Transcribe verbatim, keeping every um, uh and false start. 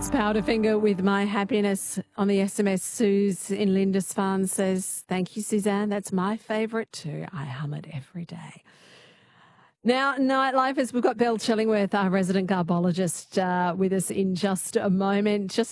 That's Powderfinger with My Happiness on the S M S. Suze in Lindisfarne says, thank you, Suzanne. That's my favourite too. I hum it every day. Now, Nightlifers, we've got Belle Chillingworth, our resident garbologist, uh, with us in just a moment. Just